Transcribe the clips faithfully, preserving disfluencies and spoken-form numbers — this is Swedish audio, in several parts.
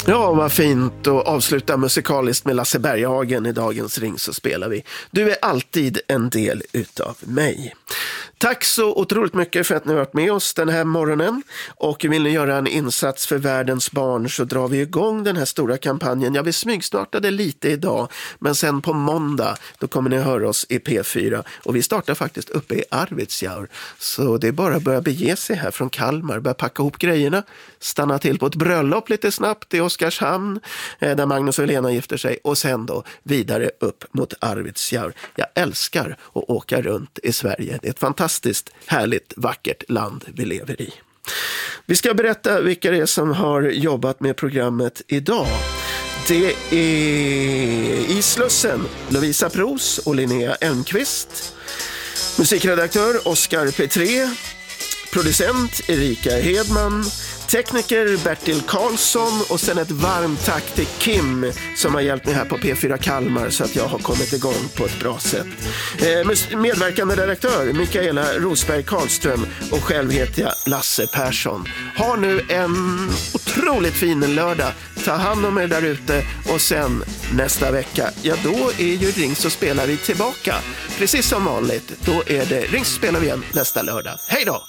Ja, vad fint att avsluta musikaliskt med Lasse Berghagen i dagens Ring så spelar vi. Du är alltid en del utav mig. Tack så otroligt mycket för att ni har varit med oss den här morgonen. Och vill ni göra en insats för världens barn så drar vi igång den här stora kampanjen. Jag vill smygstarta det lite idag, men sen på måndag då kommer ni höra oss i P fyra. Och vi startar faktiskt uppe i Arvidsjaur. Så det är bara att börja bege sig här från Kalmar, börja packa ihop grejerna, stanna till på ett bröllop lite snabbt i Oskarshamn där Magnus och Helena gifter sig och sen då vidare upp mot Arvidsjaur. Jag älskar att åka runt i Sverige. Det är ett fantastiskt härligt, vackert land vi lever i. Vi ska berätta vilka det är som har jobbat med programmet idag. Det är i Slussen Lovisa Pros och Linnea Elmqvist. Musikredaktör Oskar Petré. Producent Erika Hedman. Tekniker Bertil Karlsson och sen ett varmt tack till Kim som har hjälpt mig här på P fyra Kalmar så att jag har kommit igång på ett bra sätt. Eh, medverkande redaktör Mikaela Rosberg Karlström och själv heter jag Lasse Persson. Ha nu en otroligt fin lördag. Ta hand om er där ute och sen nästa vecka, ja då är ju Ring så spelar vi tillbaka. Precis som vanligt, då är det Ring så spelar vi igen nästa lördag. Hej då!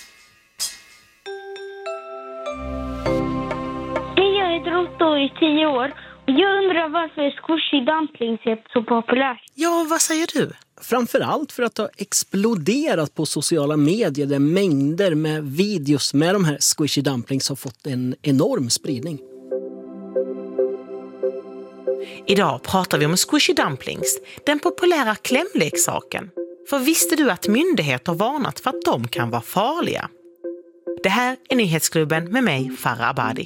I tio år. Jag undrar varför Squishy Dumplings är så populärt. Ja, vad säger du? Framförallt för att det har exploderat på sociala medier där mängder med videos med de här Squishy Dumplings har fått en enorm spridning. Idag pratar vi om Squishy Dumplings, den populära klämleksaken. För visste du att myndigheter varnat för att de kan vara farliga? Det här är Nyhetsklubben med mig, Farah Abadi.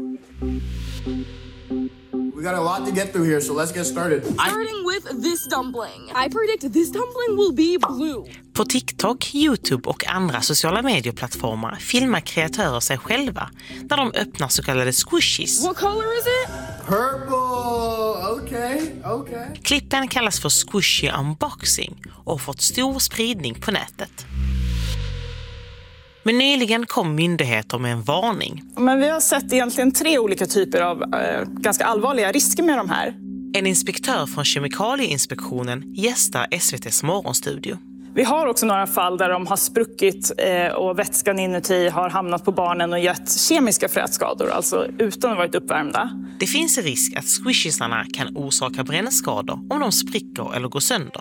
We got a lot to get through here, so let's get started. Starting with this dumpling. I predict this dumpling will be blue. På TikTok, YouTube och andra sociala medieplattformar filmar kreatörer sig själva när de öppnar så kallade squishies. What color is it? Purple. Okay, okay. Klippen kallas för squishy unboxing och har fått stor spridning på nätet. Men nyligen kom myndigheter med en varning. Men vi har sett egentligen tre olika typer av eh, ganska allvarliga risker med de här. En inspektör från Kemikalieinspektionen gästar S V T:s morgonstudio. Vi har också några fall där de har spruckit eh, och vätskan inuti har hamnat på barnen och gett kemiska frätskador, alltså utan att varit uppvärmda. Det finns en risk att squishisarna kan orsaka brännskador om de spricker eller går sönder.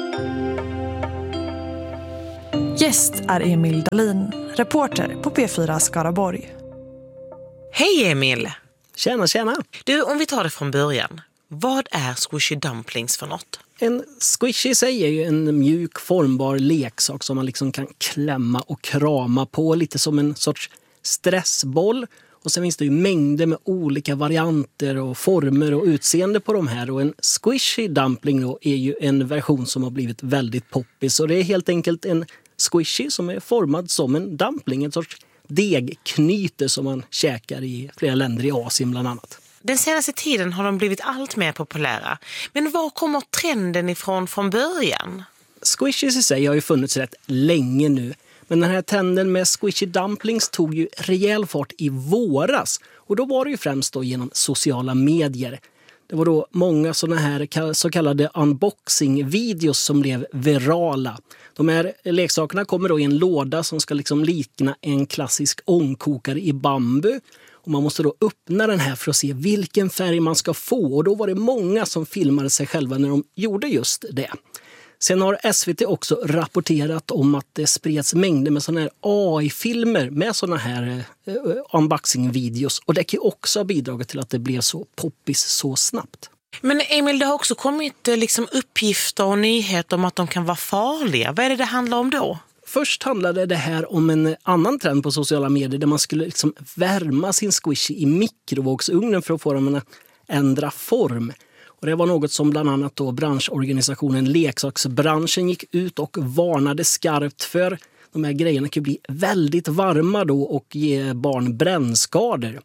Gäst är Emil Dahlin, reporter på P fyra Skaraborg. Hej Emil! Tjena, tjena! Du, om vi tar det från början. Vad är Squishy Dumplings för något? En squishy i sig är ju en mjuk formbar leksak som man liksom kan klämma och krama på. Lite som en sorts stressboll. Och sen finns det ju mängder med olika varianter och former och utseende på de här. Och en Squishy Dumpling då är ju en version som har blivit väldigt poppis. Och det är helt enkelt en squishy som är formad som en dumpling. En sorts degknyte som man käkar i flera länder i Asien bland annat. Den senaste tiden har de blivit allt mer populära. Men var kommer trenden ifrån från början? Squishies i sig har ju funnits rätt länge nu. Men den här trenden med Squishy Dumplings tog ju rejäl fart i våras. Och då var det ju främst då genom sociala medier. Det var då många sådana här så kallade unboxing-videos som blev virala. De här leksakerna kommer då i en låda som ska liksom likna en klassisk ångkokare i bambu. Och man måste då öppna den här för att se vilken färg man ska få. Och då var det många som filmade sig själva när de gjorde just det. Sen har S V T också rapporterat om att det spreds mängder med sådana här A I-filmer med sådana här uh, unboxing-videos. Och det kan också ha bidragit till att det blev så poppis så snabbt. Men Emil, det har också kommit liksom uppgifter och nyheter om att de kan vara farliga. Vad är det det handlar om då? Först handlade det här om en annan trend på sociala medier där man skulle liksom värma sin squishy i mikrovågsugnen för att få dem att ändra form. Och det var något som bland annat då branschorganisationen Leksaksbranschen gick ut och varnade skarpt för. De här grejerna kan bli väldigt varma då och ge barn brännskador.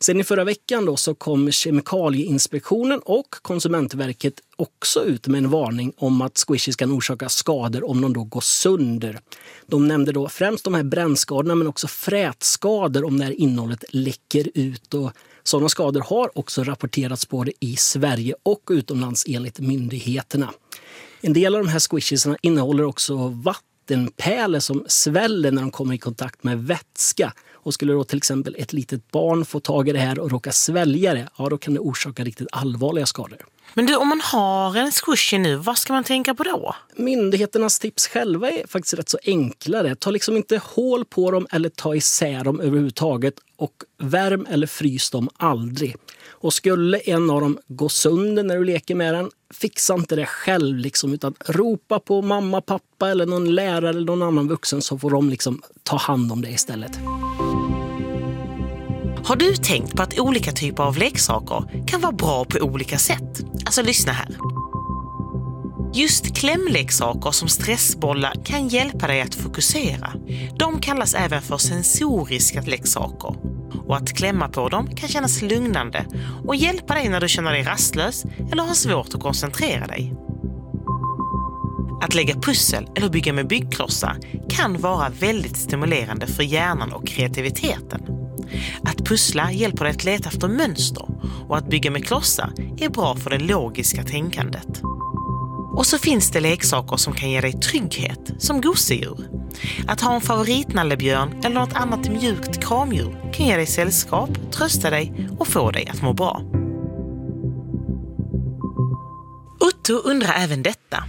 Sen i förra veckan då så kom Kemikalieinspektionen och Konsumentverket också ut med en varning om att squishies kan orsaka skador om de då går sönder. De nämnde då främst de här brännskadorna men också frätskador om det här innehållet läcker ut. Och sådana skador har också rapporterats både i Sverige och utomlands enligt myndigheterna. En del av de här squishiesarna innehåller också vattenpärlor som sväller när de kommer i kontakt med vätska. Och skulle då till exempel ett litet barn få tag i det här och råka svälja det, ja då kan det orsaka riktigt allvarliga skador. Men du, om man har en squishy nu, vad ska man tänka på då? Myndigheternas tips själva är faktiskt rätt så enklare. Ta liksom inte hål på dem eller ta isär dem överhuvudtaget och värm eller frys dem aldrig. Och skulle en av dem gå sönder när du leker med den, fixa inte det själv liksom, utan ropa på mamma, pappa eller någon lärare eller någon annan vuxen så får de liksom ta hand om det istället. Har du tänkt på att olika typer av leksaker kan vara bra på olika sätt? Alltså lyssna här. Just klämleksaker som stressbollar kan hjälpa dig att fokusera. De kallas även för sensoriska leksaker. Och att klämma på dem kan kännas lugnande och hjälpa dig när du känner dig rastlös eller har svårt att koncentrera dig. Att lägga pussel eller bygga med byggklossar kan vara väldigt stimulerande för hjärnan och kreativiteten. Att pussla hjälper dig att leta efter mönster och att bygga med klossar är bra för det logiska tänkandet. Och så finns det leksaker som kan ge dig trygghet, som gosedjur. Att ha en favoritnallebjörn eller något annat mjukt kramdjur kan ge dig sällskap, trösta dig och få dig att må bra. Otto undrar även detta.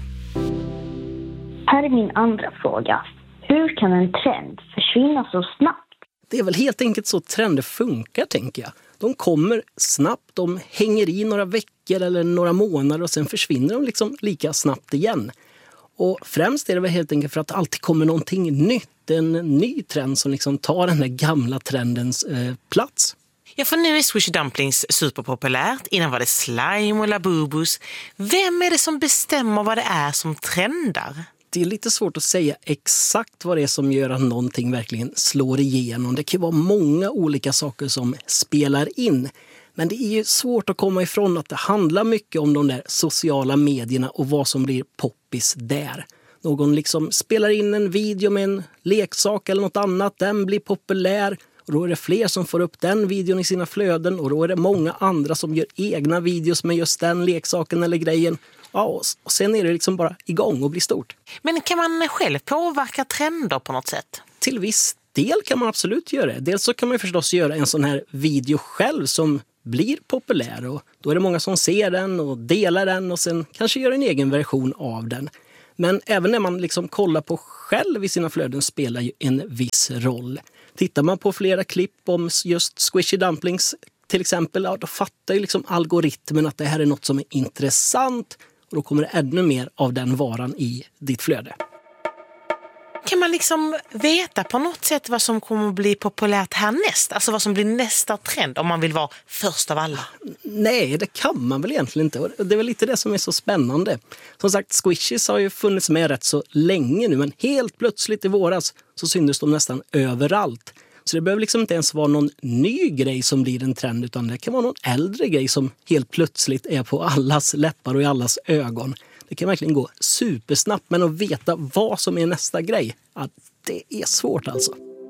Här är min andra fråga. Hur kan en trend försvinna så snabbt? Det är väl helt enkelt så trender funkar, tänker jag. De kommer snabbt, de hänger i några veckor eller några månader och sen försvinner de liksom lika snabbt igen. Och främst är det väl helt enkelt för att det alltid kommer någonting nytt, en ny trend som liksom tar den här gamla trendens eh, plats. Ja, för nu är Squishy Dumplings superpopulärt. Innan var det slime och labubus. Vem är det som bestämmer vad det är som trendar? Det är lite svårt att säga exakt vad det är som gör att någonting verkligen slår igenom. Det kan vara många olika saker som spelar in. Men det är ju svårt att komma ifrån att det handlar mycket om de där sociala medierna och vad som blir poppis där. Någon liksom spelar in en video med en leksak eller något annat, den blir populär. Och då är det fler som får upp den videon i sina flöden och då är det många andra som gör egna videos med just den leksaken eller grejen. Ja, och sen är det liksom bara igång och blir stort. Men kan man själv påverka trender på något sätt? Till viss del kan man absolut göra det. Dels så kan man förstås göra en sån här video själv som blir populär. Och då är det många som ser den och delar den och sen kanske gör en egen version av den. Men även när man liksom kollar på själv i sina flöden spelar ju en viss roll. Tittar man på flera klipp om just Squishy Dumplings till exempel, ja, då fattar ju liksom algoritmen att det här är något som är intressant. Och då kommer det ännu mer av den varan i ditt flöde. Kan man liksom veta på något sätt vad som kommer att bli populärt härnäst? Alltså vad som blir nästa trend om man vill vara först av alla? Nej, det kan man väl egentligen inte. Och det är väl lite det som är så spännande. Som sagt, squishies har ju funnits med rätt så länge nu. Men helt plötsligt i våras så syntes de nästan överallt. Så det behöver liksom inte ens vara någon ny grej som blir en trend, utan det kan vara någon äldre grej som helt plötsligt är på allas läppar och i allas ögon. Det kan verkligen gå supersnabbt, men att veta vad som är nästa grej, ja, det är svårt alltså.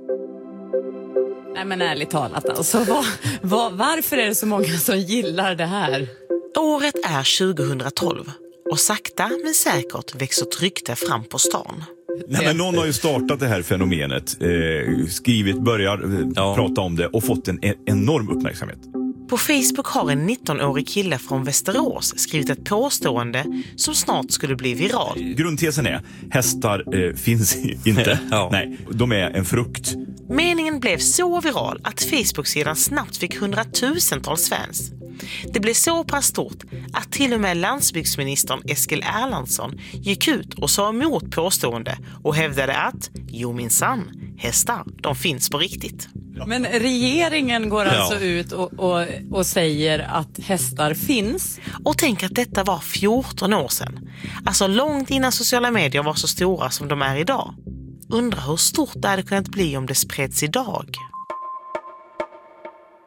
Nej men ärligt talat alltså, var, var, varför är det så många som gillar det här? Året är tjugohundratolv och sakta men säkert växer ett rykte fram på stan. Nej, men någon har ju startat det här fenomenet, eh, skrivit, börjar eh, ja. prata om det och fått en e- enorm uppmärksamhet. På Facebook har en nittonårig kille från Västerås skrivit ett påstående som snart skulle bli viral. Grundtesen är, hästar eh, finns inte. Ja. Nej, de är en frukt. Meningen blev så viral att Facebook-sidan snabbt fick hundratusentals fans. Det blev så pass stort att till och med landsbygdsministern Eskil Erlandsson gick ut och sa emot påstående och hävdade att, jo minsann, hästar, de finns på riktigt. Men regeringen går alltså ja. ut och, och, och säger att hästar finns. Och tänk att detta var fjorton år sedan. Alltså långt innan sociala medier var så stora som de är idag. Undrar hur stort det hade kunnat bli om det spreds idag.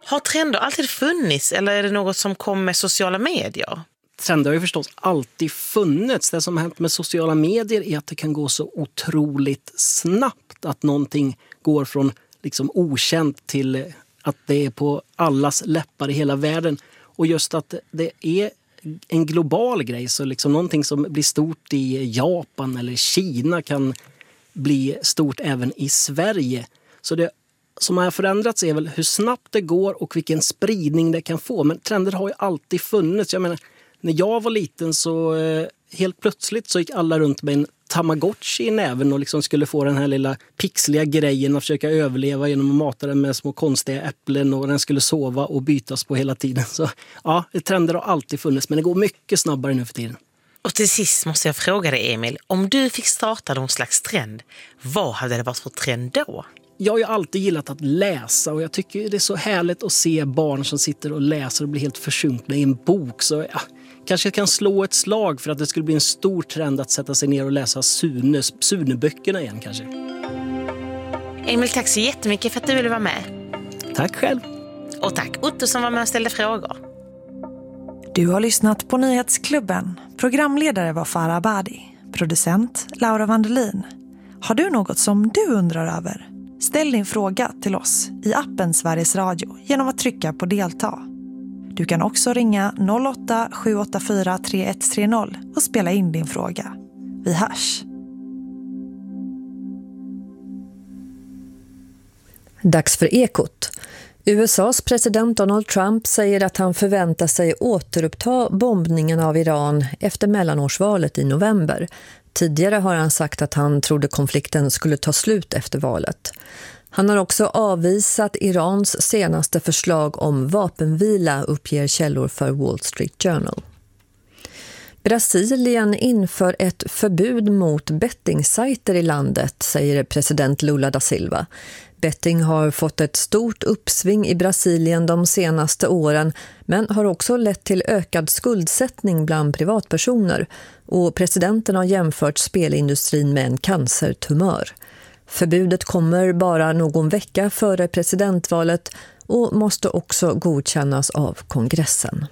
Har trender alltid funnits eller är det något som kom med sociala medier? Trender har ju förstås alltid funnits. Det som har hänt med sociala medier är att det kan gå så otroligt snabbt. Att någonting går från liksom okänt till att det är på allas läppar i hela världen. Och just att det är en global grej. Så liksom någonting som blir stort i Japan eller Kina kan bli stort även i Sverige. Så det som har förändrats är väl hur snabbt det går och vilken spridning det kan få. Men trender har ju alltid funnits. Jag menar, när jag var liten så eh, helt plötsligt så gick alla runt med en Tamagotchi i näven och liksom skulle få den här lilla pixliga grejen att försöka överleva genom att mata den med små konstiga äpplen och den skulle sova och bytas på hela tiden. Så ja, trender har alltid funnits men det går mycket snabbare nu för tiden. Och till sist måste jag fråga dig, Emil, om du fick starta någon slags trend, vad hade det varit för trend då? Jag har ju alltid gillat att läsa och jag tycker det är så härligt att se barn som sitter och läser och blir helt försjunkna i en bok. Så ja, kanske jag kan slå ett slag för att det skulle bli en stor trend att sätta sig ner och läsa Sune, Sune-böckerna igen kanske. Emil, tack så jättemycket för att du ville vara med. Tack själv. Och tack Otto som var med och ställde frågor. Du har lyssnat på Nyhetsklubben. Programledare var Farah Abadi. Producent Laura Vandelin. Har du något som du undrar över? Ställ din fråga till oss i appen Sveriges Radio genom att trycka på delta. Du kan också ringa noll åtta sju åtta fyra tre ett tre noll och spela in din fråga. Vi hörs! Dags för Ekot. U S A:s president Donald Trump säger att han förväntar sig återuppta bombningen av Iran efter mellanårsvalet i november. Tidigare har han sagt att han trodde konflikten skulle ta slut efter valet. Han har också avvisat Irans senaste förslag om vapenvila, uppger källor för Wall Street Journal. Brasilien inför ett förbud mot bettingsajter i landet, säger president Lula da Silva. Betting har fått ett stort uppsving i Brasilien de senaste åren men har också lett till ökad skuldsättning bland privatpersoner och presidenten har jämfört spelindustrin med en cancertumör. Förbudet kommer bara någon vecka före presidentvalet och måste också godkännas av kongressen.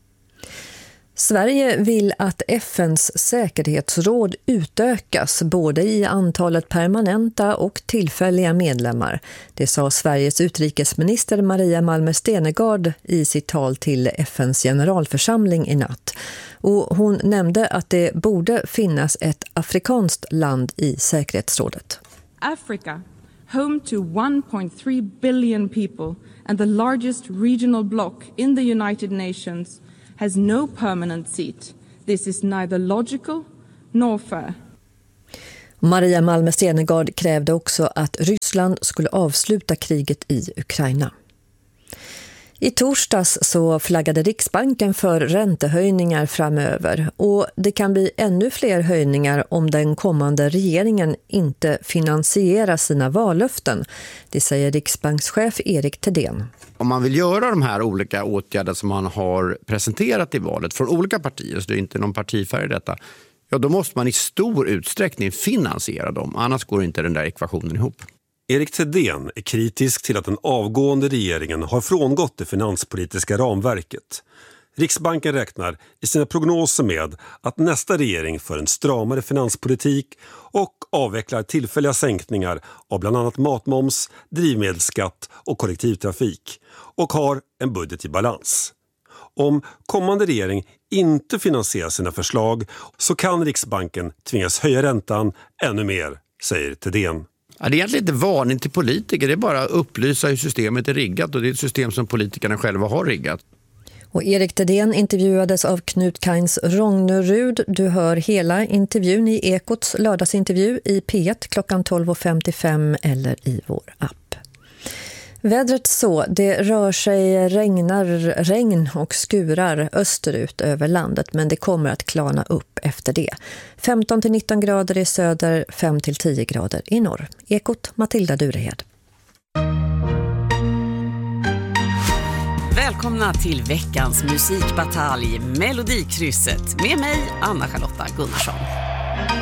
Sverige vill att F N:s säkerhetsråd utökas både i antalet permanenta och tillfälliga medlemmar. Det sa Sveriges utrikesminister Maria Malmer Stenergard i sitt tal till F N:s generalförsamling i natt. Och hon nämnde att det borde finnas ett afrikanskt land i säkerhetsrådet. Africa, home to one point three billion people and the largest regional bloc in the United Nations, has no permanent seat. This is neither logical nor fair. Maria Malmer Stenergard krävde också att Ryssland skulle avsluta kriget i Ukraina. I torsdags så flaggade Riksbanken för räntehöjningar framöver och det kan bli ännu fler höjningar om den kommande regeringen inte finansierar sina vallöften. Det säger Riksbankschef Erik Thedéen. Om man vill göra de här olika åtgärder som man har presenterat i valet från olika partier, så det är inte någon partifärg i detta, ja då måste man i stor utsträckning finansiera dem, annars går inte den där ekvationen ihop. Erik Thedéen är kritisk till att den avgående regeringen har frångått det finanspolitiska ramverket. Riksbanken räknar i sina prognoser med att nästa regering för en stramare finanspolitik och avvecklar tillfälliga sänkningar av bland annat matmoms, drivmedelsskatt och kollektivtrafik och har en budget i balans. Om kommande regering inte finansierar sina förslag så kan Riksbanken tvingas höja räntan ännu mer, säger Thedéen. Ja, det är egentligen inte varning till politiker, det är bara att upplysa hur systemet är riggat och det är ett system som politikerna själva har riggat. Och Erik Thedéen intervjuades av Knut Kains Rognerud. Du hör hela intervjun i Ekots lördagsintervju i P ett klockan tolv femtiofem eller i vår app. Vädret så, det rör sig regnar, regn och skurar österut över landet men det kommer att klarna upp efter det. femton till nitton grader i söder, fem till tio grader i norr. Ekot, Matilda Durehed. Välkomna till veckans musikbatalj Melodikrysset med mig, Anna Charlotta Gunnarsson.